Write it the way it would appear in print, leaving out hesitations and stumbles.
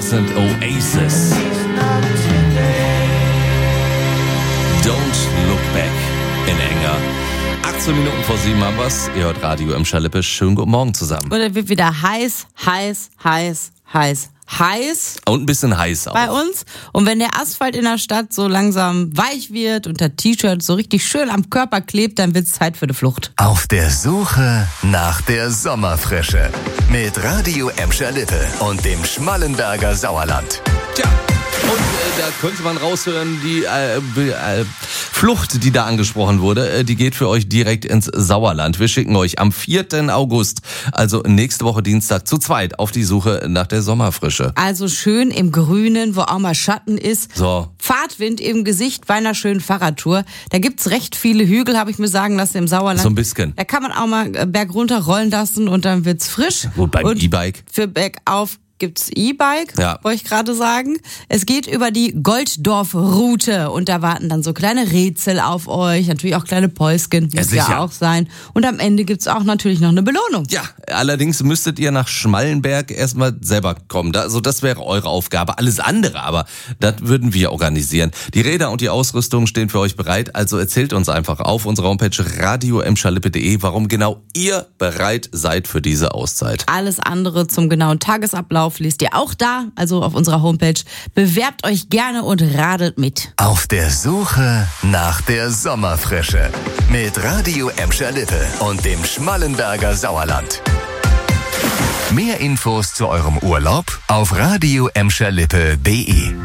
Das sind Oasis. Don't look back in anger. 18 Minuten vor 7 haben wir's. Ihr hört Radio Emscher Lippe. Schönen guten Morgen zusammen. Und es wird wieder heiß. Und ein bisschen heiß auch. Bei uns. Und wenn der Asphalt in der Stadt so langsam weich wird und der T-Shirt so richtig schön am Körper klebt, dann wird's Zeit für die Flucht. Auf der Suche nach der Sommerfrische. Mit Radio Emscher Lippe und dem Schmallenberger Sauerland. Tja, und da könnte man raushören, die Flucht, die da angesprochen wurde, die geht für euch direkt ins Sauerland. Wir schicken euch am 4. August, also nächste Woche Dienstag, zu zweit auf die Suche nach der Sommerfrische. Also schön im Grünen, wo auch mal Schatten ist. So. Fahrtwind im Gesicht bei einer schönen Fahrradtour. Da gibt's recht viele Hügel, habe ich mir sagen lassen, im Sauerland. So ein bisschen. Da kann man auch mal bergunter rollen lassen und dann wird's frisch. Wo beim und E-Bike? Für bergauf gibt's E-Bike, Ja. wollte ich gerade sagen. Es geht über die Golddorf-Route und da warten dann so kleine Rätsel auf euch, natürlich auch kleine Päuschen, muss ja sicher auch sein. Und am Ende gibt's auch natürlich noch eine Belohnung. Ja, allerdings müsstet ihr nach Schmallenberg erstmal selber kommen. Also das wäre eure Aufgabe. Alles andere aber, das würden wir organisieren. Die Räder und die Ausrüstung stehen für euch bereit. Also erzählt uns einfach auf unserer Homepage radioemscherlippe.de, warum genau ihr bereit seid für diese Auszeit. Alles andere zum genauen Tagesablauf liest ihr auch da, also auf unserer Homepage. Bewerbt euch gerne und radelt mit. Auf der Suche nach der Sommerfrische. Mit Radio Emscher Lippe und dem Schmallenberger Sauerland. Mehr Infos zu eurem Urlaub auf radioemscherlippe.de.